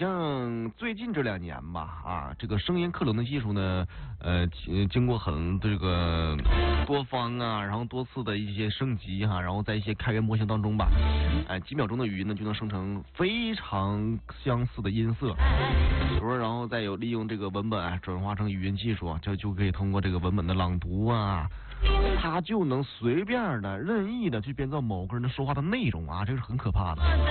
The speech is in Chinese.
像最近这2年吧，这个声音克隆的技术呢，经过这个多方然后多次的一些升级然后在一些开源模型当中吧，几秒钟的语音呢就能生成非常相似的音色，比如说然后再有利用这个文本转化成语音技术，就可以通过这个文本的朗读它就能随便的任意的去编造某个人的说话的内容这个是很可怕的。